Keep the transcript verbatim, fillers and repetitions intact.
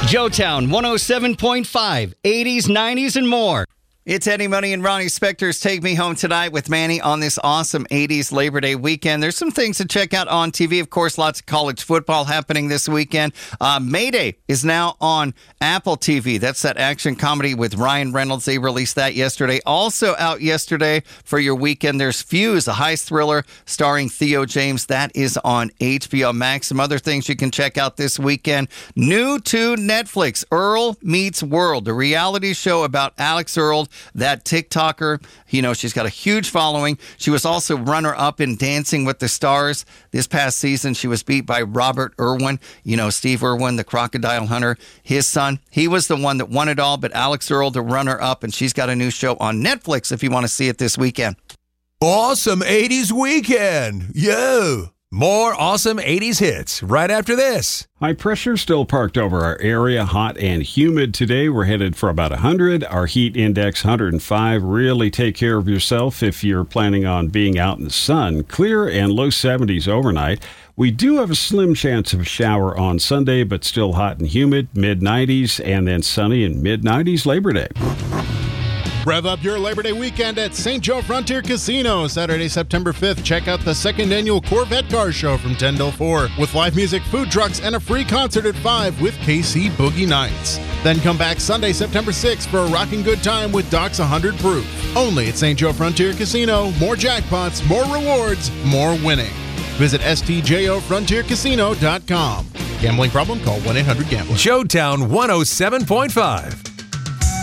Joetown one oh seven point five, eighties, nineties, and more. It's Eddie Money and Ronnie Spector's Take Me Home Tonight with Manny on this awesome eighties Labor Day weekend. There's some things to check out on T V. Of course, lots of college football happening this weekend. Uh, Mayday is now on Apple T V. That's that action comedy with Ryan Reynolds. They released that yesterday. Also out yesterday for your weekend, there's Fuse, a heist thriller starring Theo James. That is on H B O Max. Some other things you can check out this weekend. New to Netflix, Earl Meets World, a reality show about Alex Earl, that TikToker. You know, she's got a huge following. She was also runner-up in Dancing with the Stars. This past season, she was beat by Robert Irwin. You know, Steve Irwin, the crocodile hunter, his son. He was the one that won it all, but Alex Earl, the runner-up, and she's got a new show on Netflix if you want to see it this weekend. Awesome eighties weekend. Yo! More awesome eighties hits right after this. High pressure still parked over our area, hot and humid today. We're headed for about one hundred. Our heat index, one hundred five. Really take care of yourself if you're planning on being out in the sun. Clear and low seventies overnight. We do have a slim chance of a shower on Sunday, but still hot and humid, mid nineties, and then sunny and mid nineties Labor Day. Rev up your Labor Day weekend at Saint Joe Frontier Casino. Saturday, September fifth, check out the second annual Corvette Car Show from ten till four with live music, food trucks, and a free concert at five with K C Boogie Nights. Then come back Sunday, September sixth for a rocking good time with Doc's one hundred Proof. Only at Saint Joe Frontier Casino. More jackpots, more rewards, more winning. Visit S T J O Frontier Casino dot com. Gambling problem? Call one eight hundred gambler. Joetown one oh seven point five.